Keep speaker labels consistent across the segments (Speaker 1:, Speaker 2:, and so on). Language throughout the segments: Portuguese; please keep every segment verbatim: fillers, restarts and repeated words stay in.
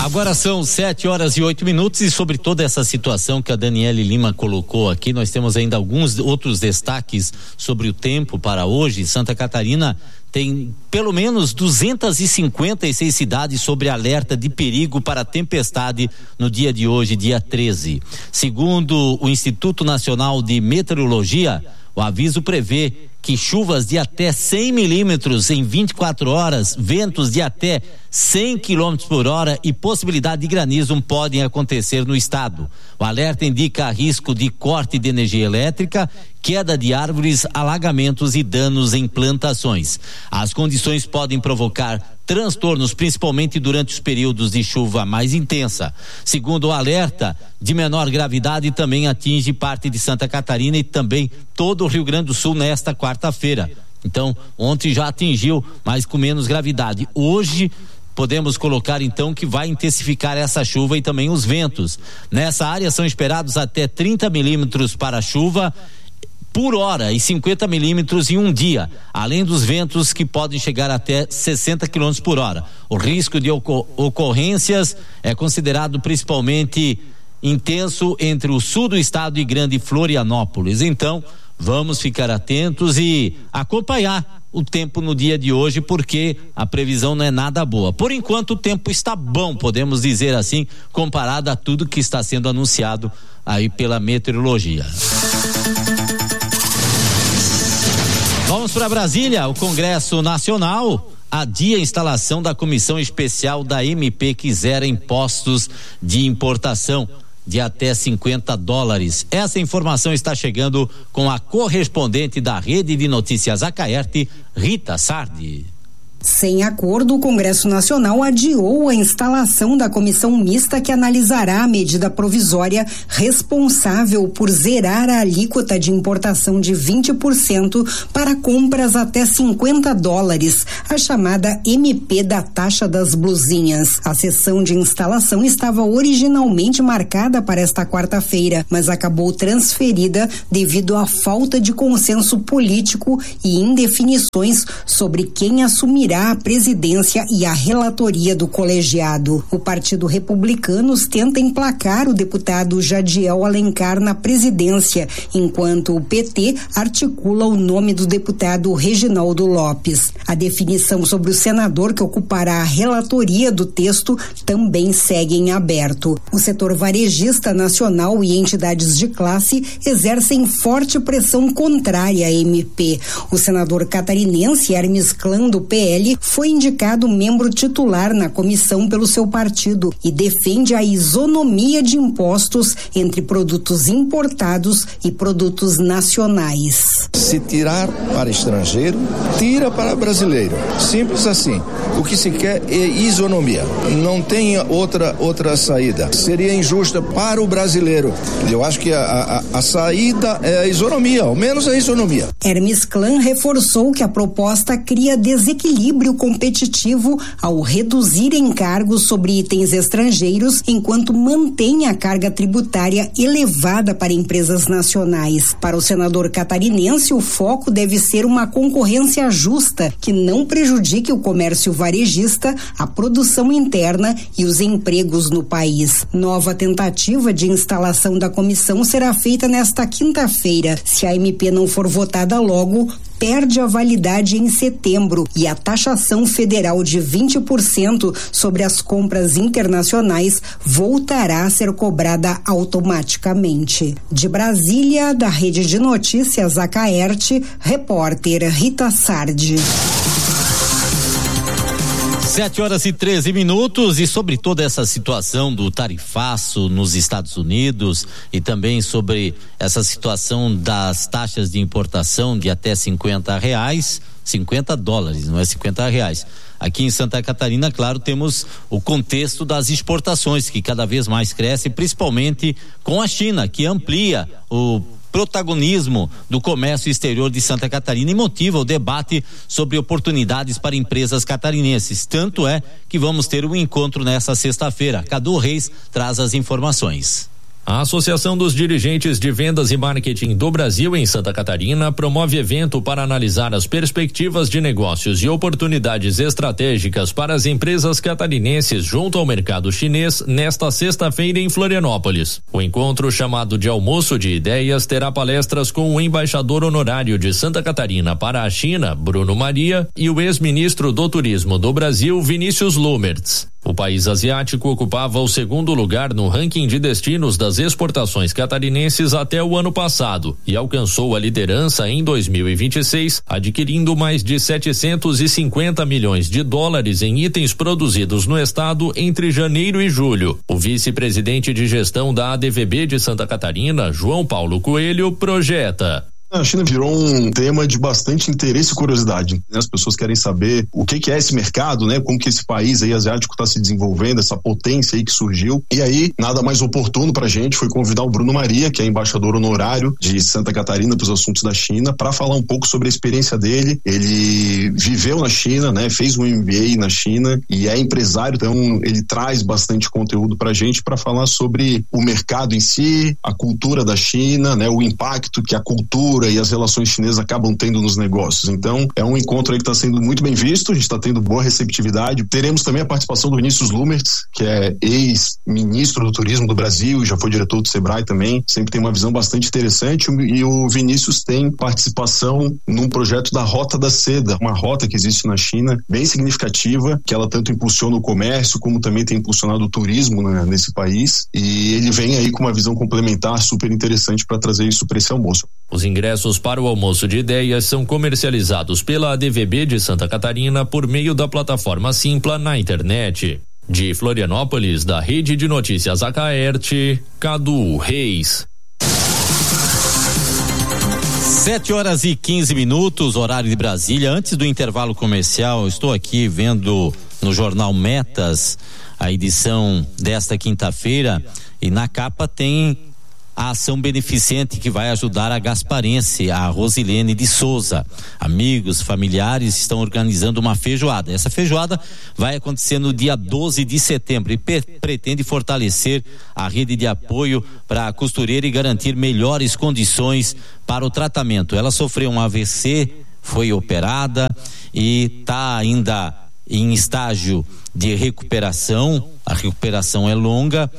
Speaker 1: Agora são sete horas e oito minutos e sobre toda essa situação que a Daniele Lima colocou aqui, nós temos ainda alguns outros destaques sobre o tempo para hoje. Santa Catarina tem pelo menos duzentas e cinquenta e seis cidades sobre alerta de perigo para tempestade no dia de hoje, dia treze. Segundo o Instituto Nacional de Meteorologia, o aviso prevê que chuvas de até cem milímetros em vinte e quatro horas, ventos de até cem quilômetros por hora e possibilidade de granizo podem acontecer no estado. O alerta indica risco de corte de energia elétrica, queda de árvores, alagamentos e danos em plantações. As condições podem provocar transtornos, principalmente durante os períodos de chuva mais intensa. Segundo o alerta, de menor gravidade também atinge parte de Santa Catarina e também todo o Rio Grande do Sul nesta quarta-feira. Então, ontem já atingiu, mas com menos gravidade. Hoje podemos colocar então que vai intensificar essa chuva e também os ventos. Nessa área são esperados até trinta milímetros para chuva por hora e cinquenta milímetros em um dia, além dos ventos que podem chegar até sessenta quilômetros por hora. O risco de ocor- ocorrências é considerado principalmente intenso entre o sul do estado e Grande Florianópolis. Então, vamos ficar atentos e acompanhar o tempo no dia de hoje, porque a previsão não é nada boa. Por enquanto o tempo está bom, podemos dizer assim, comparado a tudo que está sendo anunciado aí pela meteorologia. Vamos para Brasília. O Congresso Nacional adia a instalação da comissão especial da M P que zera impostos de importação de até cinquenta dólares. Essa informação está chegando com a correspondente da Rede de Notícias Acaerte, Rita Sardi.
Speaker 2: Sem acordo, o Congresso Nacional adiou a instalação da comissão mista que analisará a medida provisória responsável por zerar a alíquota de importação de vinte por cento para compras até cinquenta dólares, a chamada M P da taxa das blusinhas. A sessão de instalação estava originalmente marcada para esta quarta-feira, mas acabou transferida devido à falta de consenso político e indefinições sobre quem assumirá a presidência e a relatoria do colegiado. O Partido Republicano tenta emplacar o deputado Jadiel Alencar na presidência, enquanto o P T articula o nome do deputado Reginaldo Lopes. A definição sobre o senador que ocupará a relatoria do texto também segue em aberto. O setor varejista nacional e entidades de classe exercem forte pressão contrária à M P. O senador catarinense Hermes Klan, do P L, foi indicado membro titular na comissão pelo seu partido e defende a isonomia de impostos entre produtos importados e produtos nacionais.
Speaker 3: Se tirar para estrangeiro, tira para brasileiro. Simples assim. O que se quer é isonomia. Não tem outra, outra saída. Seria injusta para o brasileiro. Eu acho que a, a, a saída é a isonomia, ao menos a isonomia.
Speaker 2: Hermes Klan reforçou que a proposta cria desequilíbrio competitivo ao reduzir encargos sobre itens estrangeiros, enquanto mantém a carga tributária elevada para empresas nacionais. Para o senador catarinense, o foco deve ser uma concorrência justa que não prejudique o comércio varejista, a produção interna e os empregos no país. Nova tentativa de instalação da comissão será feita nesta quinta-feira. Se a M P não for votada logo, perde a validade em setembro e a taxação federal de vinte por cento sobre as compras internacionais voltará a ser cobrada automaticamente. De Brasília, da Rede de Notícias Acaerte, repórter Rita Sardi.
Speaker 1: Sete horas e treze minutos, e sobre toda essa situação do tarifaço nos Estados Unidos e também sobre essa situação das taxas de importação de até cinquenta reais, cinquenta dólares, não é cinquenta reais. Aqui em Santa Catarina, claro, temos o contexto das exportações que cada vez mais cresce, principalmente com a China, que amplia o protagonismo do comércio exterior de Santa Catarina e motiva o debate sobre oportunidades para empresas catarinenses. Tanto é que vamos ter um encontro nessa sexta-feira. Cadu Reis traz as informações.
Speaker 4: A Associação dos Dirigentes de Vendas e Marketing do Brasil em Santa Catarina promove evento para analisar as perspectivas de negócios e oportunidades estratégicas para as empresas catarinenses junto ao mercado chinês nesta sexta-feira em Florianópolis. O encontro, chamado de Almoço de Ideias, terá palestras com o embaixador honorário de Santa Catarina para a China, Bruno Maria, e o ex-ministro do Turismo do Brasil, Vinícius Lumertz. O país asiático ocupava o segundo lugar no ranking de destinos das exportações catarinenses até o ano passado e alcançou a liderança em dois mil e vinte e seis, adquirindo mais de setecentos e cinquenta milhões de dólares em itens produzidos no estado entre janeiro e julho. O vice-presidente de gestão da A D V B de Santa Catarina, João Paulo Coelho, projeta:
Speaker 5: A China virou um tema de bastante interesse e curiosidade. As pessoas querem saber o que, que é esse mercado, né? Como que esse país aí asiático está se desenvolvendo, essa potência aí que surgiu. E aí, nada mais oportuno pra gente foi convidar o Bruno Maria, que é embaixador honorário de Santa Catarina para os assuntos da China, para falar um pouco sobre a experiência dele. Ele viveu na China, né? Fez um M B A na China e é empresário, então ele traz bastante conteúdo pra gente para falar sobre o mercado em si, a cultura da China, né? O impacto que a cultura e as relações chinesas acabam tendo nos negócios. Então, é um encontro aí que está sendo muito bem visto, a gente está tendo boa receptividade. Teremos também a participação do Vinícius Lumertz, que é ex-ministro do Turismo do Brasil, já foi diretor do Sebrae também, sempre tem uma visão bastante interessante, e o Vinícius tem participação num projeto da Rota da Seda, uma rota que existe na China, bem significativa, que ela tanto impulsiona o comércio, como também tem impulsionado o turismo, né, nesse país, e ele vem aí com uma visão complementar super interessante para trazer isso para esse almoço.
Speaker 4: Os ingressos para o Almoço de Ideias são comercializados pela A D V B de Santa Catarina por meio da plataforma Simpla na internet. De Florianópolis, da Rede de Notícias Acaerte, Cadu Reis.
Speaker 1: Sete horas e quinze minutos, horário de Brasília. Antes do intervalo comercial, estou aqui vendo no jornal Metas a edição desta quinta-feira e na capa tem a ação beneficente que vai ajudar a gasparense, a Rosilene de Souza. Amigos, familiares estão organizando uma feijoada. Essa feijoada vai acontecer no dia doze de setembro e pe- pretende fortalecer a rede de apoio para a costureira e garantir melhores condições para o tratamento. Ela sofreu um A V C, foi operada e está ainda em estágio de recuperação. A recuperação é longa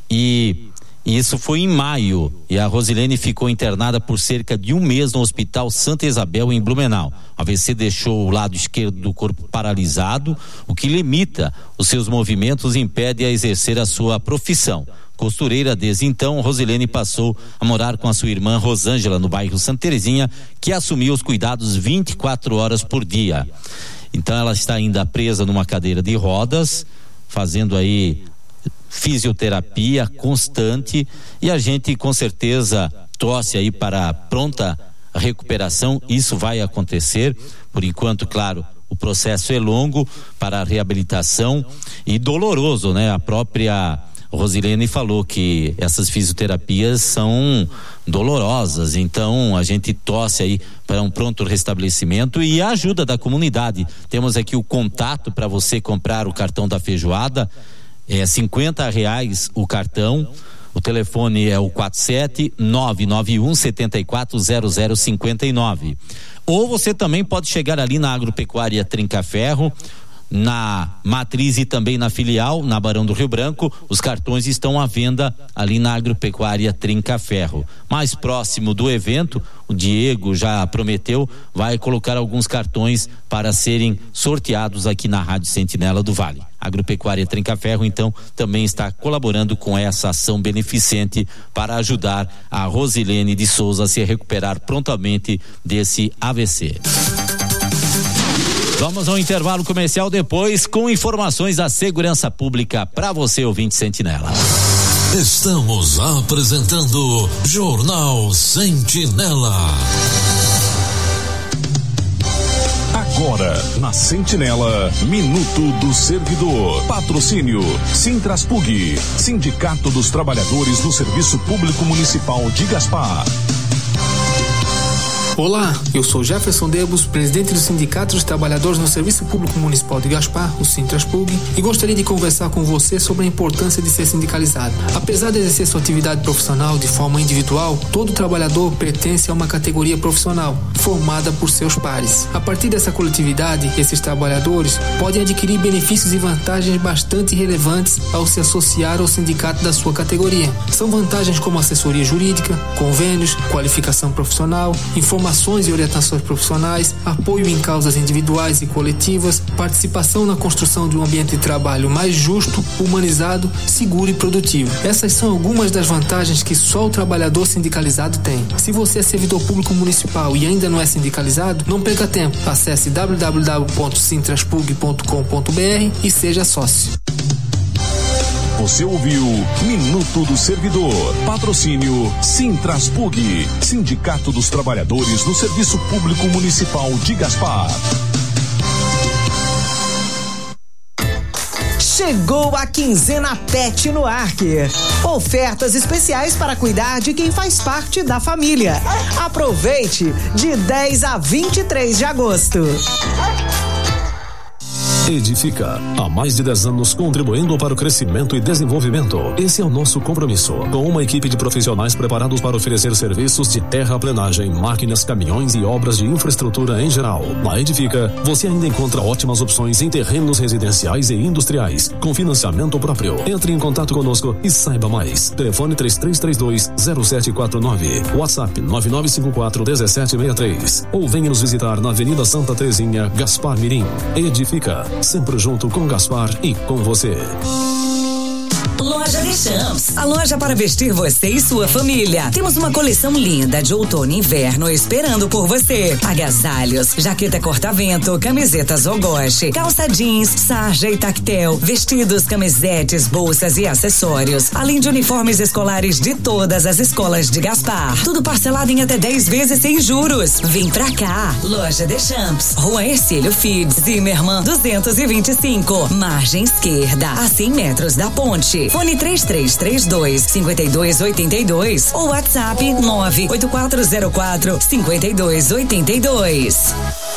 Speaker 1: e isso foi em maio e a Rosilene ficou internada por cerca de um mês no Hospital Santa Isabel em Blumenau. O A V C deixou o lado esquerdo do corpo paralisado, o que limita os seus movimentos e impede a exercer a sua profissão. Costureira, desde então, Rosilene passou a morar com a sua irmã Rosângela no bairro Santa Terezinha, que assumiu os cuidados vinte e quatro horas por dia. Então ela está ainda presa numa cadeira de rodas, fazendo aí fisioterapia constante, e a gente com certeza torce aí para a pronta recuperação. Isso vai acontecer. Por enquanto, claro, o processo é longo para a reabilitação e doloroso, né? A própria Rosilene falou que essas fisioterapias são dolorosas, então a gente torce aí para um pronto restabelecimento e a ajuda da comunidade. Temos aqui o contato para você comprar o cartão da feijoada. É cinquenta reais o cartão. O telefone é o quatro sete nove nove um sete quatro zero zero cinco nove. Ou você também pode chegar ali na Agropecuária Trincaferro, na matriz e também na filial, na Barão do Rio Branco. Os cartões estão à venda ali na Agropecuária Trincaferro. Mais próximo do evento, o Diego já prometeu, vai colocar alguns cartões para serem sorteados aqui na Rádio Sentinela do Vale. A Agropecuária Trincaferro, então, também está colaborando com essa ação beneficente para ajudar a Rosilene de Souza a se recuperar prontamente desse A V C. Vamos ao intervalo comercial depois com informações da segurança pública para você, ouvinte Sentinela.
Speaker 6: Estamos apresentando Jornal Sentinela. Agora, na Sentinela, Minuto do Servidor. Patrocínio Sintraspug, Sindicato dos Trabalhadores do Serviço Público Municipal de Gaspar.
Speaker 7: Olá, eu sou Jefferson Debus, presidente do Sindicato dos Trabalhadores no Serviço Público Municipal de Gaspar, o Sintraspug, e gostaria de conversar com você sobre a importância de ser sindicalizado. Apesar de exercer sua atividade profissional de forma individual, todo trabalhador pertence a uma categoria profissional, formada por seus pares. A partir dessa coletividade, esses trabalhadores podem adquirir benefícios e vantagens bastante relevantes ao se associar ao sindicato da sua categoria. São vantagens como assessoria jurídica, convênios, qualificação profissional, informações e orientações profissionais, apoio em causas individuais e coletivas, participação na construção de um ambiente de trabalho mais justo, humanizado, seguro e produtivo. Essas são algumas das vantagens que só o trabalhador sindicalizado tem. Se você é servidor público municipal e ainda não é sindicalizado, não perca tempo. Acesse w w w ponto sintraspug ponto com ponto b r e seja sócio.
Speaker 6: Você ouviu Minuto do Servidor. Patrocínio Sintraspug, Sindicato dos Trabalhadores no Serviço Público Municipal de Gaspar.
Speaker 8: Chegou a quinzena Pet no Arque. Ofertas especiais para cuidar de quem faz parte da família. Aproveite de dez a vinte e três de agosto.
Speaker 9: Edifica, há mais de dez anos contribuindo para o crescimento e desenvolvimento. Esse é o nosso compromisso, com uma equipe de profissionais preparados para oferecer serviços de terraplenagem, máquinas, caminhões e obras de infraestrutura em geral. Na Edifica, você ainda encontra ótimas opções em terrenos residenciais e industriais, com financiamento próprio. Entre em contato conosco e saiba mais. Telefone três três três dois zero sete quatro nove, WhatsApp nove nove cinco quatro um sete seis três, ou venha nos visitar na Avenida Santa Terezinha, Gaspar Mirim. Edifica, sempre junto com Gaspar e com você.
Speaker 10: Loja Deschamps, a loja para vestir você e sua família. Temos uma coleção linda de outono e inverno esperando por você. Agasalhos, jaqueta corta-vento, camisetas Ogoshi, calça jeans, sarja e tactel, vestidos, camisetes, bolsas e acessórios, além de uniformes escolares de todas as escolas de Gaspar. Tudo parcelado em até dez vezes sem juros. Vem pra cá. Loja Deschamps, Rua Ercílio Fides, Zimmermann duzentos e vinte e cinco, margem esquerda, a cem metros da ponte. Fone três três três dois, cinco dois oito dois ou WhatsApp nove oito quatro zero quatro, cinco dois oito dois.